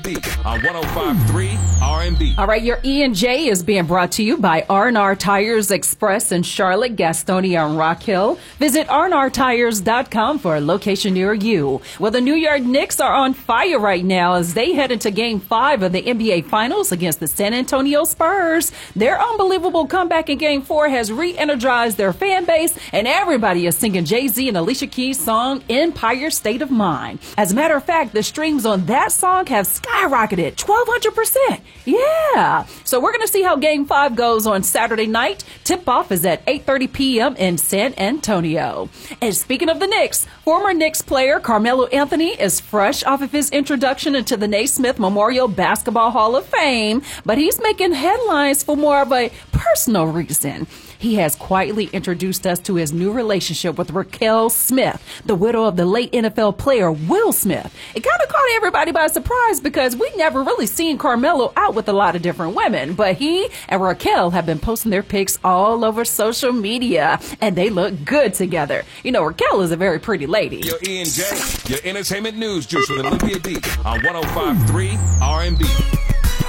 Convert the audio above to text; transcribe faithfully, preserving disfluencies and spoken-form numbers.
on one oh five point three R and B. All right, your E and J is being brought to you by R and R Tires Express in Charlotte, Gastonia, and Rock Hill. Visit R and R tires dot com for a location near you. Well, the New York Knicks are on fire right now as they head into Game five of the N B A Finals against the San Antonio Spurs. Their unbelievable comeback in Game four has re-energized their fan base, and everybody is singing Jay-Z and Alicia Keys' song, Empire State of Mind. As a matter of fact, the streams on that song have skyrocketed twelve hundred percent. Yeah. So we're going to see how Game five goes on Saturday night. Tip-off is at eight thirty p.m. in San Antonio. And speaking of the Knicks, former Knicks player Carmelo Anthony is fresh off of his introduction into the Naismith Memorial Basketball Hall of Fame, but he's making headlines for more of a personal reason. He has quietly introduced us to his new relationship with Raquel Smith, the widow of the late N F L player Will Smith. It kind of caught everybody by surprise because we never really seen Carmelo out with a lot of different women, but he and Raquel have been posting their pics all over social media, and they look good together. You know, Raquel is a very pretty lady. Your E and J, your entertainment news juice with Olivia D on one oh five point three R and B.